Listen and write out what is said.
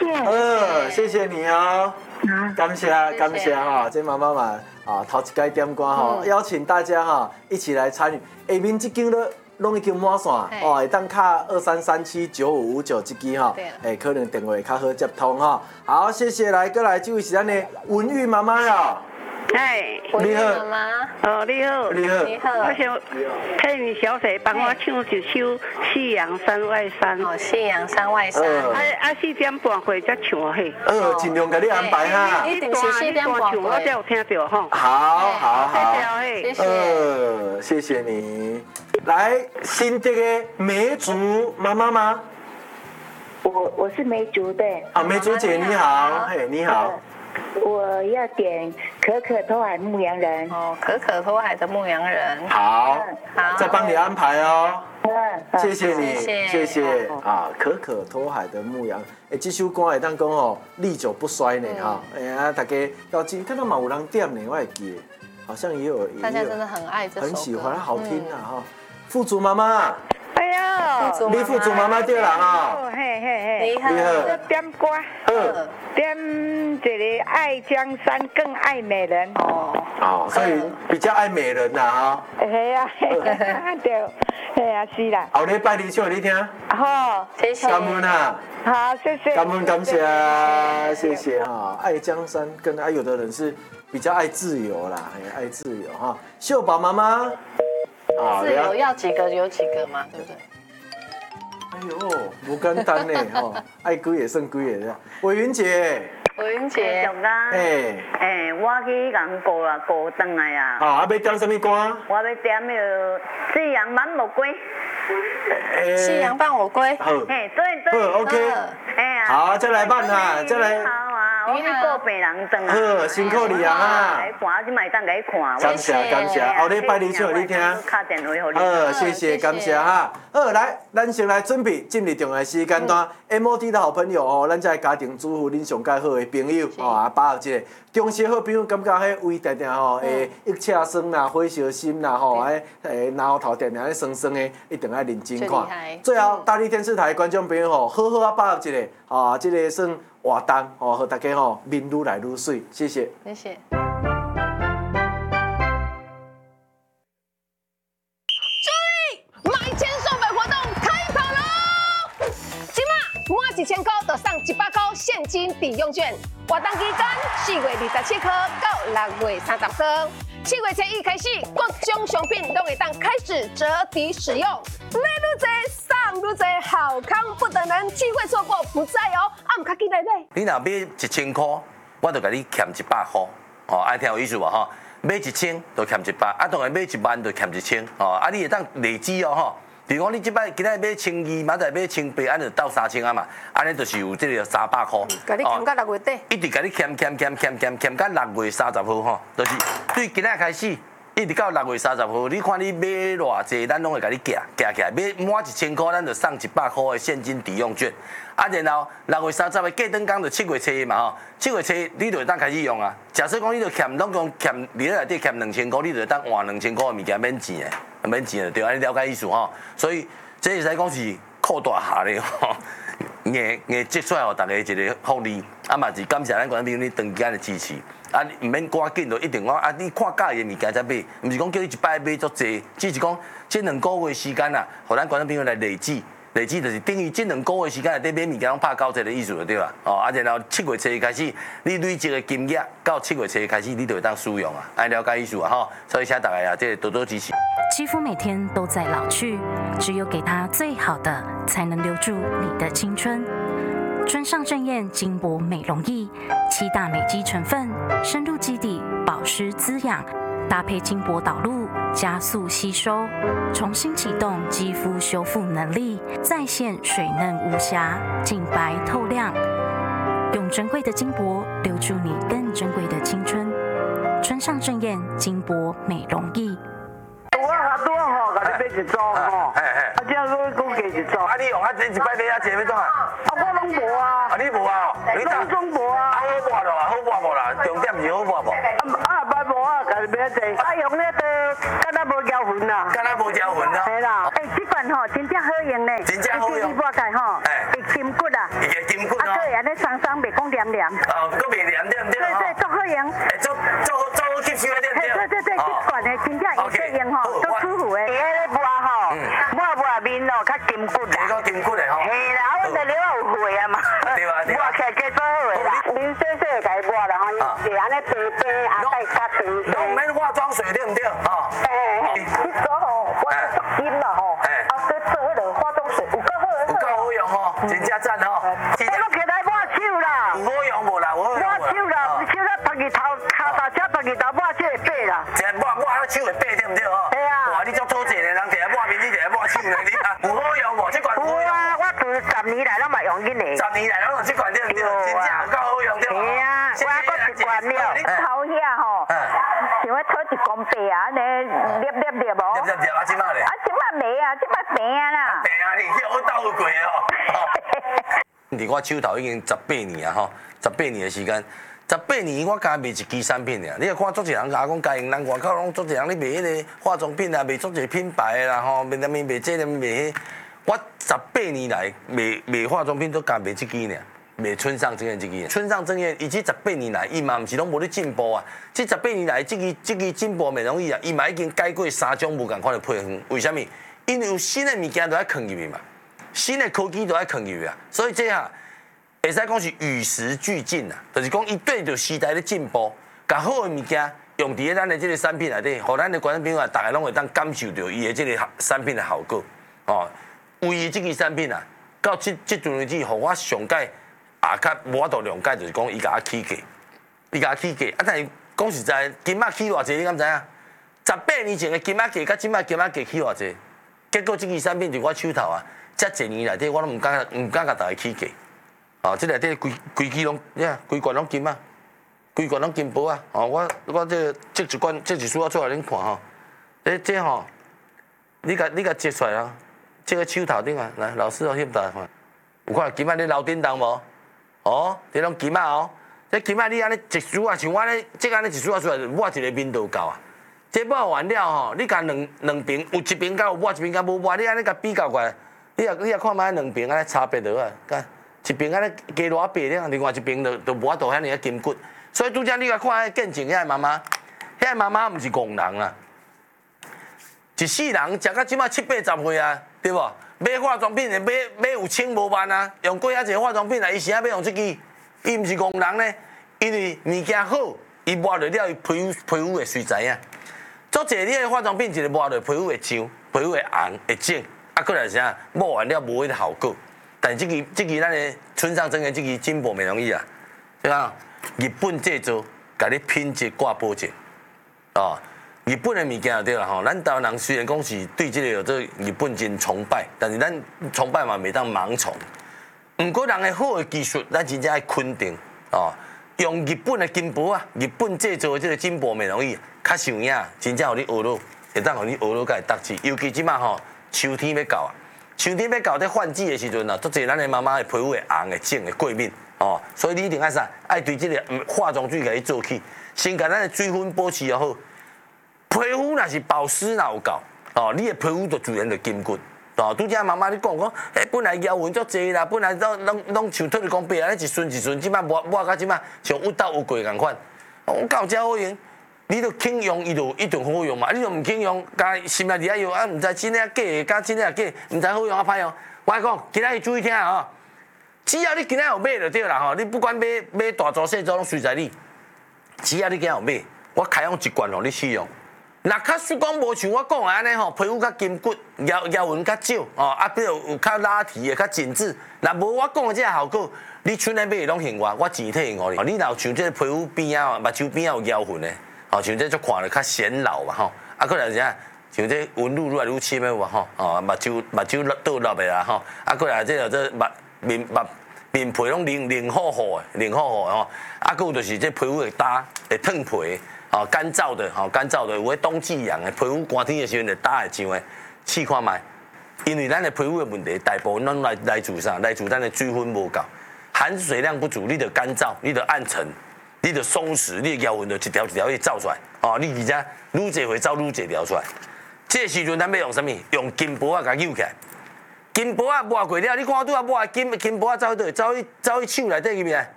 谢谢你哦，感谢哈，这妈妈嘛头一届点歌哈，邀请大家哈一起来参与，下面这间拢已经满线哦，会当卡23379559这支哈，可能电话较好接通哈。好，谢谢，来过来，这位是咱的文玉妈妈呀。 哎， 你好， 妈妈。哦，你好。 你好。 我想佩妮小姐帮我唱一首《夕阳山外山》。 哦，夕阳山外山。 4点半回才唱嘿。 尽量给你安排哈。 一定是4点半唱，我才有听到哈。 好。 谢谢。 谢谢你。来，新竹的梅竹妈妈吗？ 我是梅竹的。 啊，梅竹姐你好，嘿，你好。 我要点可可托海牧羊人。 哦，可可托海的牧羊人。 好，再帮你安排哦。谢谢你，谢谢啊！可可托海的牧羊，这首歌会当讲哦，历久不衰呢哈。哎呀，大家到今看到嘛有人点呢，我会记得，好像也有。 大家真的很爱这首歌， 很喜欢，好听啊哈。富足妈妈。 哎呀， 你富足妈妈对啦哈。 嘿， 你好。 点歌，点一个爱江山更爱美人。 所以比较爱美人呐哈。 嘿啊，对，嘿啊是啦。 后礼拜二唱你听。 好， 谢谢。 感恩啊。 好，谢谢。 感谢，谢谢哈。爱江山更爱，有的人是比较爱自由啦，爱自由哈。秀宝妈妈。 自由要几个有几个嘛，对不对？ 哎呦，不简单呢，吼，爱几个算几个的。伟云姐， 上啊，我去人过啦，过回来啊。 要点什么歌？ 我要点那个夕阳满我归。 夕阳伴我归。 好。 对。 OK。好，再来办哈，再来。 好啊，我去过病人灯啊。 好，辛苦你啊哈。 来看，你买当来看。 感谢，后礼拜二唱你听。 打电话给你。 谢谢，感谢哈。来，咱先来准备进入重要时间段。MOD 的好朋友哦，咱这家庭主妇，恁上介好的朋友哦，把握一个中式好朋友，感觉迄胃定定吼，一切酸啦，火烧心啦，吼，然后头定定咧酸酸的，一定要认真看。最后，大力电视台观众朋友吼，好好把握一个这个算活动吼，和大家吼面愈来愈水，谢谢。 谢谢。 满1000块就送100块现金抵用券，活动期间4月27号到6月30号，7月7日开始，各种商品都会当开始折抵使用。买愈多，送愈多，好康不等人，机会错过不再哦！唔卡记来买。 你若买1000块，我就给你欠100块，爱听有意思无吼？买1000就欠100，当然买1万就欠1000，你会当累积哦吼。比如讲，你即摆今仔买1200，明仔买1800，安就到3000啊嘛，安尼就是有这个300块。 甲你欠到6月底。 一直甲你欠到6月30号吼，就是对今仔开始，一直到6月30号，你看你买偌济，咱拢会甲你夹起来，买满1000块，咱就送100块的现金抵用券。然后6月30号过灯工就7月初嘛吼，7月初你就会当开始用啊。假设讲你就欠，拢讲欠你内底欠2000块，你就会当换2000块的物件免钱的。免钱的对，安尼了解意思吼。所以这会使讲是扩大下咧吼，硬积出来互大家一个福利，嘛是感谢咱观众朋友你长期的支持。唔免赶紧就一定讲你看介意的物件才买，唔是讲叫你一摆买足济，只是讲这2个月时间互咱观众朋友来累积。累积就是等于这2个月时间内底买物件拢拍90的意思就对啦。然后7月初开始，你累积的金额到7月初开始，你就会当使用啊，爱了解意思啊吼。所以请大家这多多支持。 肌肤每天都在老去，只有给它最好的，才能留住你的青春。春上正艳金箔美容液，7大美肌成分深入肌底，保湿滋养，搭配金箔导入，加速吸收，重新启动肌肤修复能力，再现水嫩无瑕，净白透亮。用珍贵的金箔留住你更珍贵的青春。春上正艳金箔美容液。 多吼，甲你买一组吼，这样我加一组。 你用这一摆买这要怎啊？ 我拢无啊。 你无啊？你总无啊。 好抹咯，好抹无啦？重点是好抹无。 买无啊，甲你买一个。用那个，敢若无胶粉啦。 敢若无胶粉啊？ 系啦。这款吼真正好用呢。 真正好用。 你抹开吼，会筋骨啊。 会筋骨哦。 对，安尼松松，袂讲黏黏。 哦，佫袂黏对唔对？ 对，足好用。 做吸收的对唔对？ 对，这管的真正有作用吼，足舒服的。第一个抹吼，抹面咯，较筋骨啦。 较筋骨的吼。 嘿啦，我这了有血啊嘛。 对啊。 抹起来加做好的啦。零细细甲伊抹啦吼，是安尼白白啊，再较长细。 拢免化妆水对唔对？哦。 你做吼，我足金啦吼，啊，再做迄个化妆水有够好。 有够好用吼，真正赞吼。 我起来抹手啦。 有好用无啦？有好用。 抹手啦，手啦，白日头车，白日头抹手会白啦。 抹手会白对唔对吼？ 对啊。 哇，你足讨钱的人，摕来抹面，你摕来抹手呢？你有好用无？这款有好用。 有啊，我做10年来拢嘛用紧的。 10年来拢用这款对唔对？真正有够好用对无？ 是啊，我搁一罐了。你头遐吼，像要讨一公白啊，安尼捏无？ 捏啊，即摆咧？ 啊，即摆没啊，即摆平啊啦。 平啊，你去倒过哦。伫我手头已经18年啊吼，18年的时间，18年我加卖一支产品尔。你若看足一人甲我讲，家营人外口拢足一人咧卖迄个化妆品啊，卖足一个品牌啦吼，卖卖这卖迄。我18年来卖化妆品都加卖这支尔，卖村上正彦这支。村上正彦伊这18年来，伊嘛毋是拢无咧进步啊。这18年来，这支进步美容仪啊，伊嘛已经改过3种无共款的配方。为什么？因为有新的物件都要放入去嘛。新的科技都要放入去啊，所以这下会使讲是与时俱进啊，就是讲伊对着时代的进步，甲好的物件用伫咱的这个产品内底，互咱的观众朋友啊，大家拢会当感受到伊的这个产品的效果哦。为伊这个产品啊，到这阵为止，互我上届也较无法度谅解，就是讲伊甲我起价，啊，但是讲实在，金仔起偌济，你敢知影？18年前的金仔价，甲即摆金仔价起偌济？结果这个产品伫我手头啊。这一年内底，我都唔敢甲大家起价，哦，这内底规支拢，规罐拢金啊，规罐拢金箔啊，哦，我这一罐这一束我做来恁看吼，这吼，你甲接出来啊，这个手头顶啊，来老师哦，翕大看，有看金仔你楼顶动无？哦，这拢金仔哦，这金仔你安尼一束啊，像我咧，这安尼一束啊出来，抹一个面都够啊。这抹完了吼，你甲两边有一边甲有抹，一边甲无抹，你安尼甲比较过来。你也看卖两边安尼差别落啊，干一边安尼加偌白了，另外一边就无法度遐尔筋骨，所以拄则你甲看迄见证遐妈妈，遐妈妈毋是戆人啦，一世人食到即摆70、80岁啊，对无？买化妆品的买有千无万啊，用过遐济化妆品啊，伊是要用这支，伊毋是戆人呢，因为物件好，伊抹落了伊皮肤会随知影。做济你的化妆品，一个抹落皮肤会上，皮肤会红会整。啊，过来是啥？抹完了无迄个效果，但是这支咱的村上正彦这支金箔美容仪啊，对啊，日本制造，甲你品质挂保证，哦，日本的物件就对啦吼。咱台湾人虽然讲是对这个有这日本真崇拜，但是咱崇拜嘛袂当盲从。毋过人的好的技术，咱真正爱肯定哦。用日本的金箔啊，日本制造的这个金箔美容仪，较像样，真正互你学到，会当互你学到甲会得志，尤其即马吼。秋天要到啊，秋天要到在换季的时阵啊，足侪咱的妈妈的皮肤会红、会整、会过敏哦，所以你一定爱啥？爱对这个化妆水给伊做起，先甲咱的水分保持又好。皮肤若是保湿若有够哦，你的皮肤就自然就筋骨哦。拄则妈妈你讲，本来腰纹足济啦，本来拢像特你讲白啊，一顺，即摆抹到即摆像有倒有过共款，我到遮好用。你著肯用，伊就一定好用嘛。你著唔肯用，加心内底用啊，唔知真诶假，加真诶假，唔知好用啊歹用。我讲，今仔日注意听啊，只要你今仔有买就对啦吼。你不管买大组小组拢随在你，只要你今仔有买，我开放一罐互你试用。若较说讲无像我讲安尼吼，皮肤较筋骨，腰纹较少哦，啊，比如有较拉提诶，较紧致。若无我讲诶这个效果，你厝内买拢用我钱退互你。你若像这皮肤边啊，目睭边啊有腰痕诶。哦，像这就看了较显老嘛吼，啊，过来啥？像这纹路愈来愈深的哇吼，哦，目睭倒落的啦吼，啊，过来这面皮拢零好的吼，啊，佫有就是这皮肤会干会脱皮，哦，干燥的，有迄冬季痒的，皮肤寒天的时阵会打会痒的，试看卖，因为咱的皮肤的问题，大部分拢来自啥？来自咱的水分无够，含水量不足，你得干燥，你得暗沉。你着松弛，你的腰纹就一条一条去走出来，哦，你而且愈侪会走愈侪条出来。这时阵咱要用什么？用金箔啊，甲扭起来。 金箔啊抹过了，你看拄啊抹金箔啊走去抢内底入面。